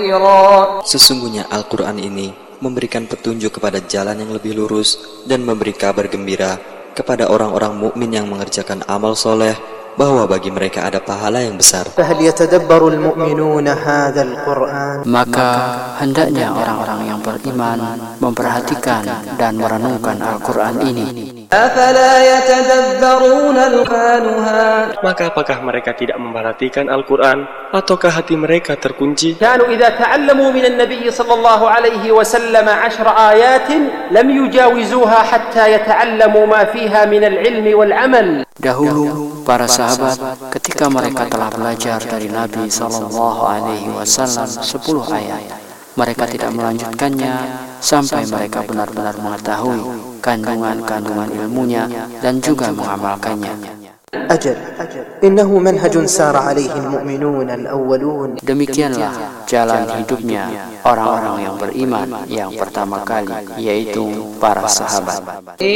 Sesungguhnya Al-Quran ini memberikan petunjuk kepada jalan yang lebih lurus dan memberi kabar gembira kepada orang-orang mukmin yang mengerjakan amal soleh bahwa bagi mereka ada pahala yang besar. Maka hendaknya orang-orang yang beriman memperhatikan dan merenungkan Al-Quran ini. Maka apakah mereka tidak memperhatikan Al-Quran, ataukah hati mereka terkunci? كانوا إذا تعلموا من النبي صلى الله عليه وسلم 10 آيات لم يجاوزوها حتى يتعلموا ما فيها من العلم والعمل. Dahulu para sahabat ketika mereka telah belajar dari Nabi sallallahu alaihi wasallam 10 ayat, mereka tidak melanjutkannya sampai mereka benar-benar mengetahui kandungan-kandungan ilmunya dan juga mengamalkannya. Demikianlah jalan hidupnya orang-orang yang beriman yang pertama kali, yaitu para sahabat.